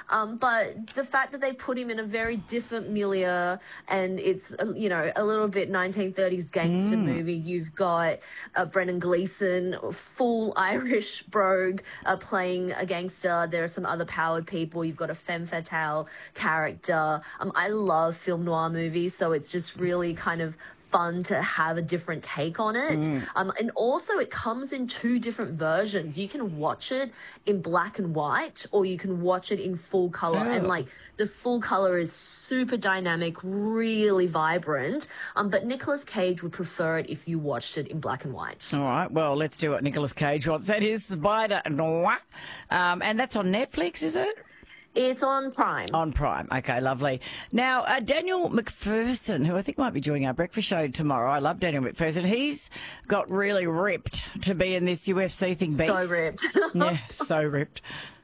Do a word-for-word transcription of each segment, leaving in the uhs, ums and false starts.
Um, but the fact that they put him in a very different milieu, and it's, uh, you know, a little bit nineteen thirties gangster Mm. movie. You've got uh, Brendan Gleeson, full Irish brogue, uh, playing a gangster. There are some other powered people. You've got a femme fatale character. Um, I love film noir movies, so it's just really kind of fun to have a different take on it. Mm. Um, and also it comes in two different versions. You can watch it in black and white, or you can watch it in full color. Oh. And like the full color is super dynamic, really vibrant. Um, but Nicolas Cage would prefer it if you watched it in black and white. All right, well, let's do what Nicolas Cage wants. That is Spider Noir. Um, and that's on Netflix, is it? It's on Prime. On Prime. Okay, lovely. Now, uh, Daniel McPherson, who I think might be doing our breakfast show tomorrow. I love Daniel McPherson. He's got really ripped to be in this U F C thing. Beast. So ripped. Yeah, so ripped.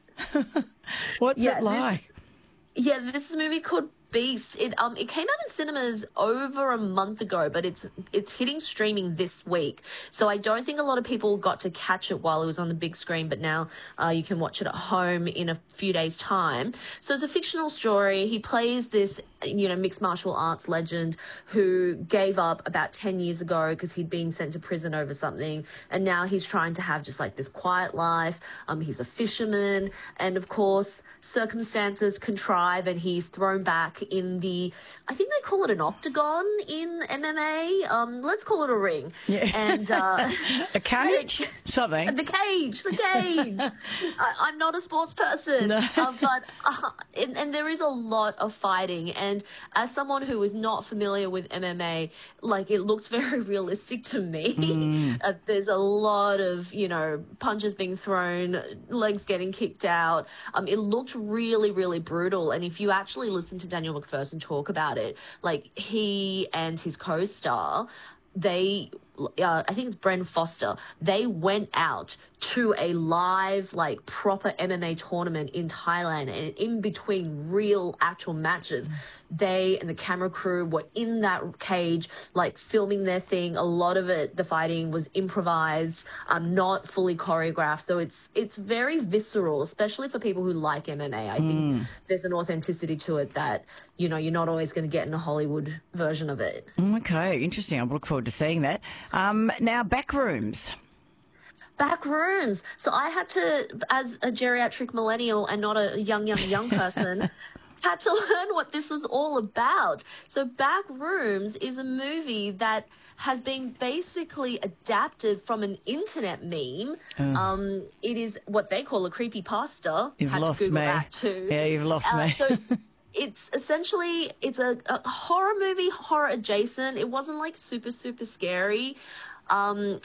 What's yeah, it like? This, yeah, this is a movie called Beast. It um it came out in cinemas over a month ago, but it's it's hitting streaming this week. So I don't think a lot of people got to catch it while it was on the big screen, but now uh, you can watch it at home in a few days' time. So it's a fictional story. He plays this, you know, mixed martial arts legend who gave up about ten years ago because he'd been sent to prison over something, and now he's trying to have just like this quiet life. Um, he's a fisherman, and of course circumstances contrive, and he's thrown back in the, I think they call it an octagon in M M A. Um, let's call it a ring. Yeah. And uh, a cage, yeah, something. The cage, the cage. I, I'm not a sports person, No. uh, but uh, and, and there is a lot of fighting. And as someone who is not familiar with M M A, like it looks very realistic to me. Mm. Uh, there's a lot of, you know, punches being thrown, legs getting kicked out. Um, it looked really, really brutal. And if you actually listen to Daniel McPherson talk about it, like he and his co-star, they, uh, I think it's Bren Foster, they went out to a live, like, proper M M A tournament in Thailand, and in between real, actual matches, they and the camera crew were in that cage, like, filming their thing. A lot of it, the fighting was improvised, um, not fully choreographed, so it's it's very visceral, especially for people who like M M A. I think Mm. there's an authenticity to it that, you know, you're not always going to get in a Hollywood version of it. Okay, interesting. I look forward to seeing that. Um, now, Backrooms. Back rooms. So I had to, as a geriatric millennial and not a young, young, young person, had to learn what this was all about. So Back Rooms is a movie that has been basically adapted from an internet meme. Mm. Um, it is what they call a creepypasta. You've had lost to Google me. that too. Yeah, you've lost Uh, me. so it's essentially, it's a, a horror movie, horror adjacent. It wasn't like super, super scary. Um,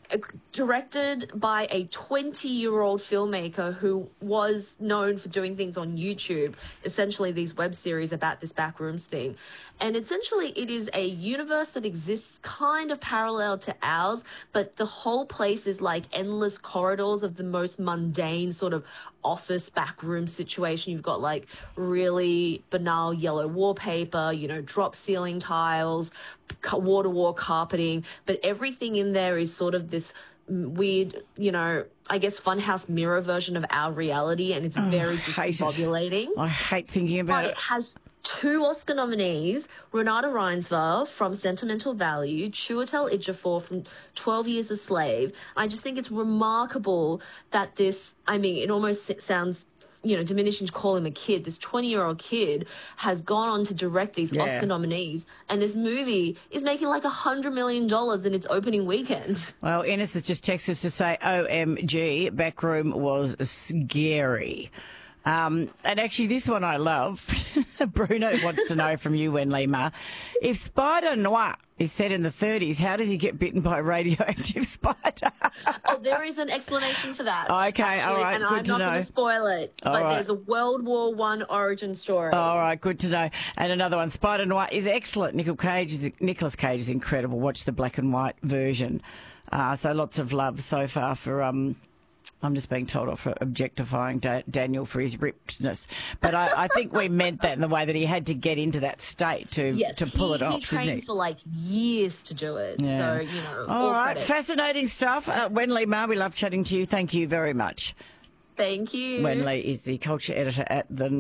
directed by a twenty-year-old filmmaker who was known for doing things on YouTube, essentially these web series about this Backrooms thing. And essentially it is a universe that exists kind of parallel to ours, but the whole place is like endless corridors of the most mundane sort of office backroom situation. You've got like really banal yellow wallpaper, you know, drop ceiling tiles, water wall carpeting, but everything in there is sort of this weird, you know, I guess funhouse mirror version of our reality, and it's Oh, very I hate it. discombobulating. I hate thinking about But it. it has two Oscar nominees, Renata Reinsva from Sentimental Value, Chiwetel Ejiofor from twelve Years a Slave. I just think it's remarkable that this, I mean, it almost sounds, you know, diminishing to call him a kid. This twenty-year-old kid has gone on to direct these Yeah. Oscar nominees, and this movie is making like a hundred million dollars in its opening weekend. Well, Ennis has just texted us to say, O M G, Backroom was scary. Um, and actually, this one I love. Bruno wants to know from you, Wenli Ma, if Spider Noir is set in the thirties, how does he get bitten by a radioactive spider? Oh, there is an explanation for that. Okay, actually, all right, and good I'm to not going know. to spoil it, All but right. there's a World War One origin story. All right, good to know. And another one, Spider Noir is excellent. Nicolas Cage is, Nicolas Cage is incredible. Watch the black and white version. Uh, so lots of love so far for... Um, I'm just being told off for objectifying da- Daniel for his rippedness. But I, I think we meant that in the way that he had to get into that state to, yes, to pull he, it off, he trained didn't he? for like years to do it. Yeah. So, you know, all all right, credit. fascinating stuff. Uh, Wenli Ma, we love chatting to you. Thank you very much. Thank you. Wenli is the culture editor at The